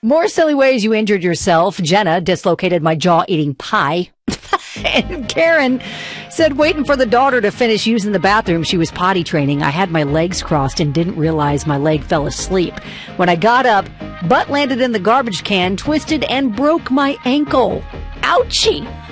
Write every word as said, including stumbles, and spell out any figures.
More silly ways you injured yourself. Jenna dislocated my jaw eating pie. And Karen said, waiting for the daughter to finish using the bathroom, she was potty training. I had my legs crossed and didn't realize my leg fell asleep. When I got up, butt landed in the garbage can, twisted and broke my ankle. Ouchie!